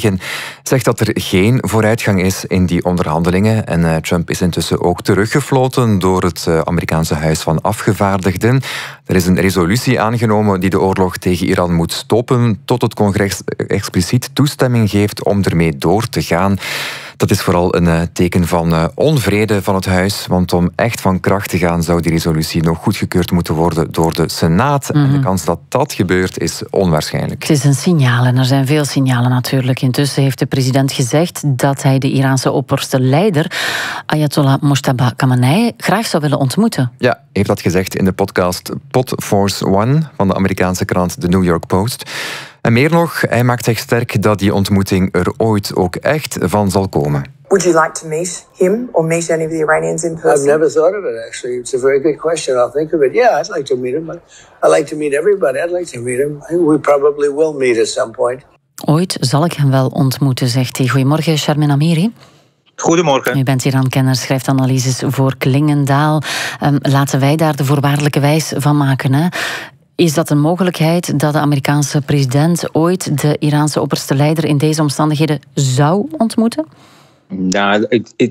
Morgen zegt dat er geen vooruitgang is in die onderhandelingen. En Trump is intussen ook teruggefloten door het Amerikaanse Huis van Afgevaardigden. Er is een resolutie aangenomen die de oorlog tegen Iran moet stoppen, tot het congres expliciet toestemming geeft om ermee door te gaan. Dat is vooral een teken van onvrede van het huis, want om echt van kracht te gaan zou die resolutie nog goedgekeurd moeten worden door de Senaat. En de kans dat dat gebeurt is onwaarschijnlijk. Het is een signaal en er zijn veel signalen natuurlijk. Intussen heeft de president gezegd dat hij de Iraanse opperste leider Ayatollah Mojtaba Khamenei graag zou willen ontmoeten. Ja, heeft dat gezegd in de podcast Pod Force One van de Amerikaanse krant The New York Post. En meer nog, hij maakt zich sterk dat die ontmoeting er ooit ook echt van zal komen. Would you like to meet him or meet any of the Iranians in person? I've never thought of it, actually. It's a very good question. I'll think of it. Yeah, I'd like to meet him. I like to meet everybody. I'd like to meet him. We probably will meet at some point. Ooit zal ik hem wel ontmoeten, zegt hij. Goedemorgen, Sharmin Amiri. Goedemorgen. U bent Iran-kenner, schrijft analyses voor Klingendaal. Laten wij daar de voorwaardelijke wijs van maken, hè? Is dat een mogelijkheid dat de Amerikaanse president ooit de Iraanse opperste leider in deze omstandigheden zou ontmoeten? Nou,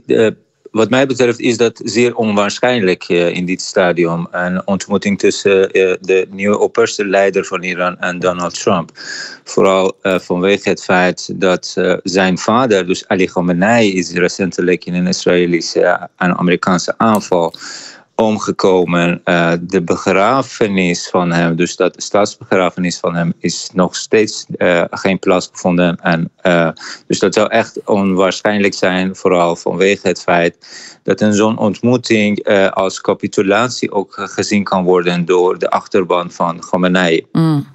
wat mij betreft is dat zeer onwaarschijnlijk in dit stadium. Een ontmoeting tussen de nieuwe opperste leider van Iran en Donald Trump. Vooral vanwege het feit dat zijn vader, dus Ali Khamenei, is recentelijk in een Israëlische en Amerikaanse aanval omgekomen. De begrafenis van hem, dus de staatsbegrafenis van hem, is nog steeds geen plaatsgevonden. En dus dat zou echt onwaarschijnlijk zijn, vooral vanwege het feit dat een zo'n ontmoeting als capitulatie ook gezien kan worden door de achterban van Khamenei.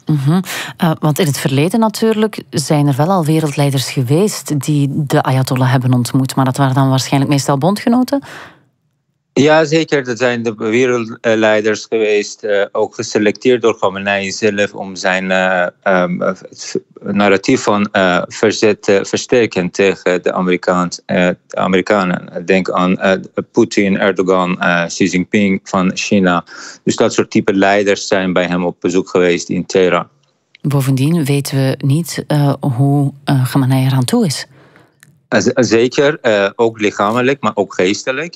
Want in het verleden natuurlijk zijn er wel al wereldleiders geweest die de Ayatollah hebben ontmoet, maar dat waren dan waarschijnlijk meestal bondgenoten? Ja, zeker. Dat zijn de wereldleiders geweest, ook geselecteerd door Khamenei zelf om zijn narratief van verzet te versterken tegen de Amerikanen. Denk aan Poetin, Erdogan, Xi Jinping van China. Dus dat soort type leiders zijn bij hem op bezoek geweest in Teheran. Bovendien weten we niet hoe Khamenei eraan toe is. Zeker, ook lichamelijk, maar ook geestelijk.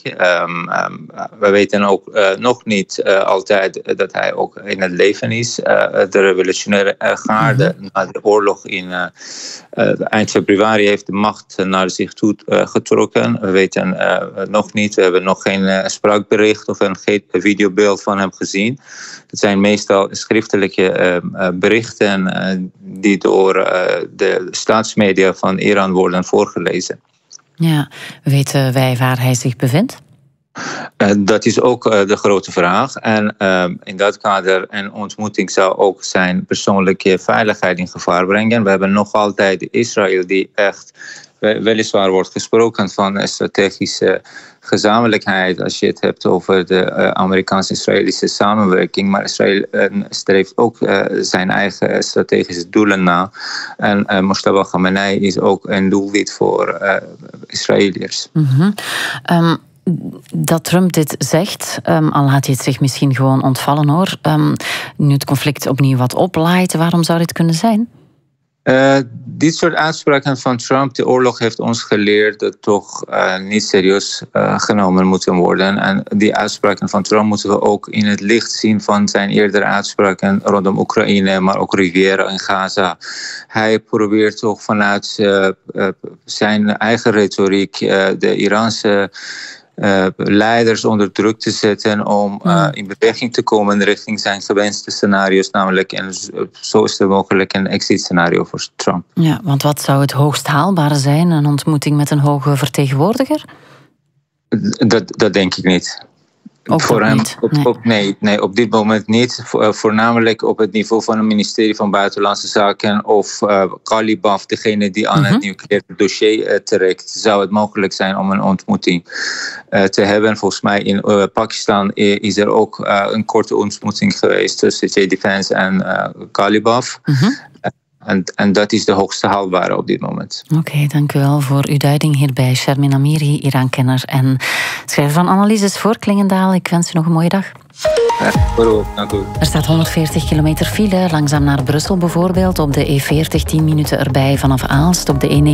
We weten ook nog niet altijd dat hij ook in het leven is. De revolutionaire garde na de oorlog in eind februari heeft de macht naar zich toe getrokken. We weten nog niet, we hebben nog geen spraakbericht of een videobeeld van hem gezien. Het zijn meestal schriftelijke berichten die door de staatsmedia van Iran worden voorgelezen. Ja, weten wij waar hij zich bevindt? Dat is ook de grote vraag. En in dat kader een ontmoeting zou ook zijn persoonlijke veiligheid in gevaar brengen. We hebben nog altijd Israël die echt, weliswaar wordt gesproken van een strategische gezamenlijkheid als je het hebt over de Amerikaans-Israëlische samenwerking. Maar Israël streeft ook zijn eigen strategische doelen na. En Mojtaba Khamenei is ook een doelwit voor Israëliërs. Dat Trump dit zegt, al laat hij het zich misschien gewoon ontvallen hoor. Nu het conflict opnieuw wat oplaait, waarom zou dit kunnen zijn? Dit soort uitspraken van Trump, de oorlog heeft ons geleerd dat toch niet serieus genomen moeten worden. En die uitspraken van Trump moeten we ook in het licht zien van zijn eerdere uitspraken rondom Oekraïne, maar ook Riviera en Gaza. Hij probeert toch vanuit zijn eigen retoriek de Iraanse leiders onder druk te zetten om in beweging te komen richting zijn gewenste scenario's, namelijk en zo is er mogelijk een exit-scenario voor Trump. Ja, want wat zou het hoogst haalbare zijn? Een ontmoeting met een hoge vertegenwoordiger? Dat denk ik niet. Ook voor hem, niet? Nee, op dit moment niet. Voornamelijk op het niveau van het ministerie van Buitenlandse Zaken of Ghalibaf, degene die aan het nucleaire dossier trekt, zou het mogelijk zijn om een ontmoeting te hebben. Volgens mij in Pakistan is er ook een korte ontmoeting geweest tussen J. Defense en Ghalibaf. En dat is de hoogste haalbare op dit moment. Oké, dank u wel voor uw duiding hierbij. Sharmin Amiri, Iran-kenner en schrijver van analyses voor Klingendaal. Ik wens u nog een mooie dag. Dank u. Er staat 140 kilometer file, langzaam naar Brussel bijvoorbeeld. Op de E40 10 minuten erbij vanaf Aalst. Op de E9